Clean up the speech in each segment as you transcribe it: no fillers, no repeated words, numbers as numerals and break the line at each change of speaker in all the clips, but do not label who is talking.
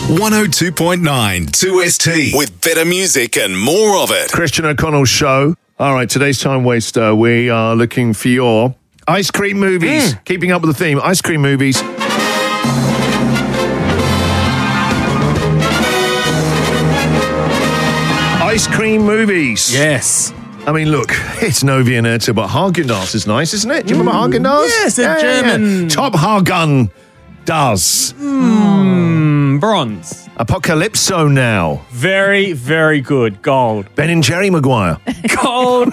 102.9 2ST with better music and more of it.
Christian O'Connell Show. All right, today's Time Waster. We are looking for your ice cream movies. Keeping up with the theme, ice cream movies. Ice cream movies.
Yes.
I mean, look, it's no Viennetta, but Haagen-Dazs is nice, isn't it? Do you remember Haagen-Dazs?
Yes, a German.
Yeah. Top Haagen-Dazs.
Bronze.
Apocalypso Now.
Very, very good. Gold.
Ben and Jerry Maguire.
Gold.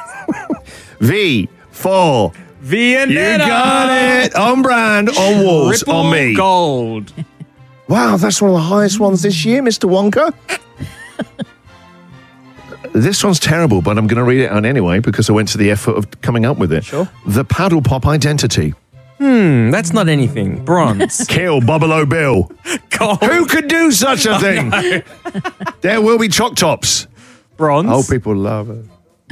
V for
Viennetta.
You got it. On brand, on walls,
Triple
on me.
gold.
Wow, that's one of the highest ones this year, Mr. Wonka. This one's terrible, but I'm going to read it out anyway because I went to the effort of coming up with it.
Sure.
The Paddle Pop Identity.
That's not anything. Bronze.
Kill Bubble Bill.
Gold.
Who could do such a thing?
No.
There will be Choc Tops.
Bronze.
Oh, people love it.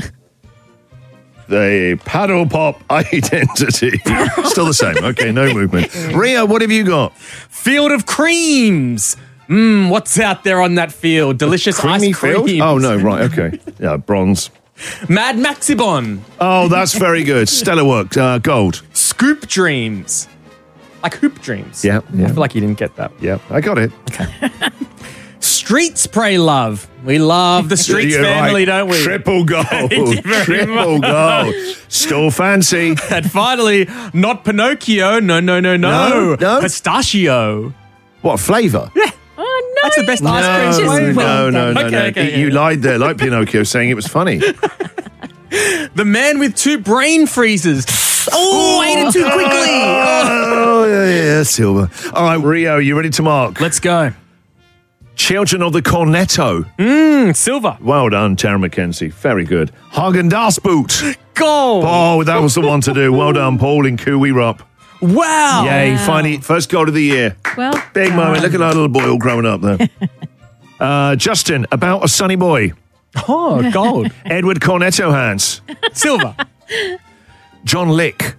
The Paddle Pop Identity. Still the same. Okay, no movement. Ria, what have you got?
Field of creams. What's out there on that field? Delicious
Creamy
ice cream.
field? Oh, no, right, okay. Yeah, bronze.
Mad Maxibon.
Oh, that's very good. Stellar work. Gold.
Scoop dreams. Like hoop dreams.
Yeah.
I feel like you didn't get that.
Yeah, I got it.
Streets pray love. We love the Streets
You're
family,
right.
don't we?
Triple gold.
Thank you very
Triple
much.
gold. Still fancy.
And finally, not Pinocchio. No.
No?
Pistachio.
What, flavour?
Yeah.
Oh, no.
That's the best ice cream.
Just
flavour.
well done.
Okay,
You lied there, like Pinocchio, saying it was funny.
The man with two brain freezes. Oh, ate it too quickly.
Oh, yeah, Silver. All right, Rio, you ready to mark?
Let's go.
Children of the Cornetto.
Silver.
Well done, Tara McKenzie. Very good. Haagen-Dazs boot.
Gold.
Oh, that was the one to do. Well done, Paul in Kuwi-Rup.
Wow.
Yay, finally, first goal of the year.
Well
Big
done.
moment. Look at that little boy all growing up there. Justin, About a Sunny Boy.
Oh, gold.
Edward Cornetto hands.
Silver.
John Lick.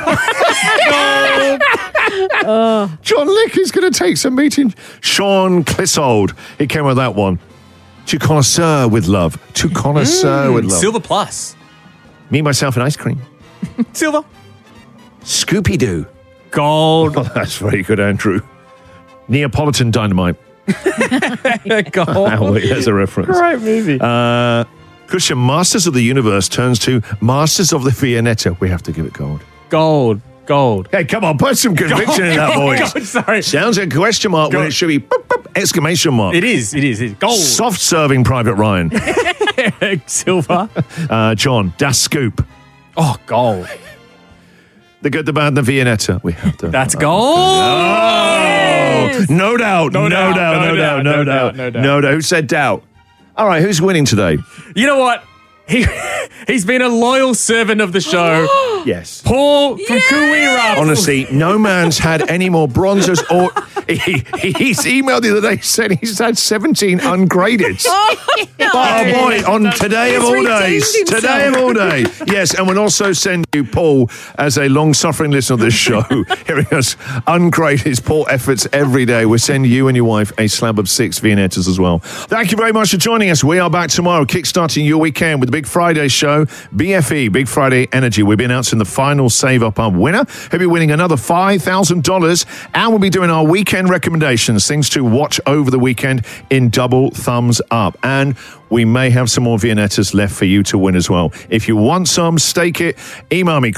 John Lick is going to take some meeting. Sean Clissold. He came with that one. To connoisseur with love. To connoisseur with love.
Silver plus.
Me, myself, and ice cream.
Silver.
Scooby-Doo.
Gold.
Oh, that's very good, Andrew. Neapolitan Dynamite.
Gold.
Oh, wait, there's a reference.
Great movie.
Christian, Masters of the Universe turns to Masters of the Viennetta. We have to give it gold.
Gold.
Hey, come on, put some conviction in that voice.
Gold, sorry.
Sounds like a question mark when
Gold.
it should be boop, boop, exclamation mark.
It is. Gold.
Soft serving Private Ryan.
Silver.
John, Das Scoop.
Oh, gold.
The Good, the Bad, and the Viennetta. We have to.
That's gold.
Oh, no doubt. No doubt. Who said doubt? All right, who's winning today?
You know what? He's been a loyal servant of the show.
Yes.
Paul from Kuwi-Rup.
Honestly, no man's had any more bronzes or... He's emailed the other day saying he's had 17 ungraded. Oh, boy, on today of all days. Today of all days. Yes, and we'll also send you, Paul, as a long-suffering listener of this show, hearing us ungraded his poor efforts every day. We'll send you and your wife a slab of 6 Viennettas as well. Thank you very much for joining us. We are back tomorrow, kickstarting your weekend with the Big Friday show, BFE, Big Friday Energy. We'll be announcing the final Save Up Our winner. He'll be winning another $5,000, and we'll be doing our weekend recommendations, things to watch over the weekend in double thumbs up. And we may have some more Viennettas left for you to win as well. If you want some, stake it. Email me,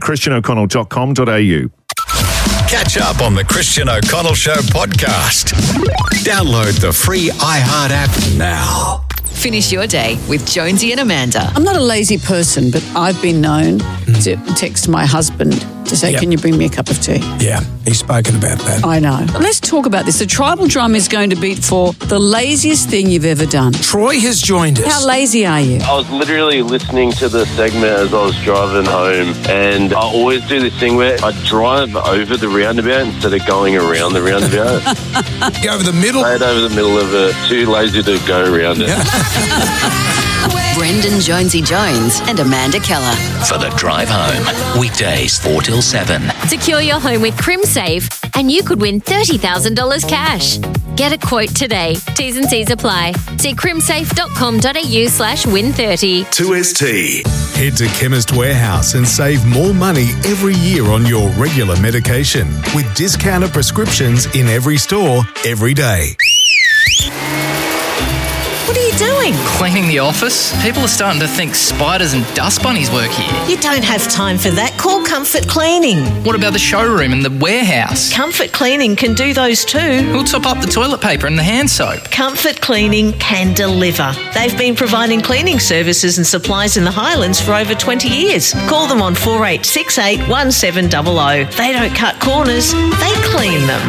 christian@christianoconnell.com.au.
Catch up on the Christian O'Connell Show podcast. Download the free iHeart app now.
Finish your day with Jonesy and Amanda.
I'm not a lazy person, but I've been known to text my husband to say, can you bring me a cup of tea?
Yeah, he's spoken about that.
I know. Let's talk about this. The tribal drum is going to beat for the laziest thing you've ever done.
Troy has joined us.
How lazy are you?
I was literally listening to the segment as I was driving home, and I always do this thing where I drive over the roundabout instead of going around the roundabout.
Go over the middle.
Straight over the middle of it. Too lazy to go around it.
Brendan Jonesy Jones and Amanda Keller.
For the drive home, weekdays 4 till 7.
Secure your home with CrimSave. and you could win $30,000 cash. Get a quote today. T's and C's apply. See crimsafe.com.au/win30.
2ST.
Head to Chemist Warehouse and save more money every year on your regular medication with discounted prescriptions in every store, every day.
What are you doing?
Cleaning the office. People are starting to think spiders and dust bunnies work here.
You don't have time for that. Call Comfort Cleaning.
What about the showroom and the warehouse?
Comfort Cleaning can do those too.
We'll top up the toilet paper and the hand soap.
Comfort Cleaning can deliver. They've been providing cleaning services and supplies in the Highlands for over 20 years. Call them on 4868 1700. They don't cut corners, they clean them.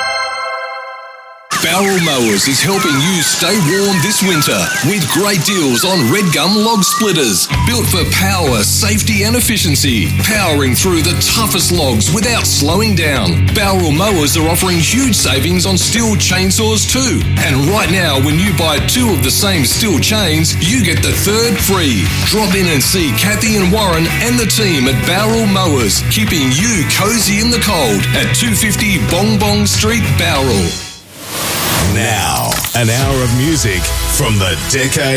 Barrel Mowers is helping you stay warm this winter with great deals on red gum log splitters. Built for power, safety and efficiency. Powering through the toughest logs without slowing down. Barrel Mowers are offering huge savings on steel chainsaws too. And right now, when you buy 2 of the same steel chains, you get the 3rd free. Drop in and see Kathy and Warren and the team at Barrel Mowers, keeping you cozy in the cold at 250 Bong Bong Street, Bowral.
Now, an hour of music from the decade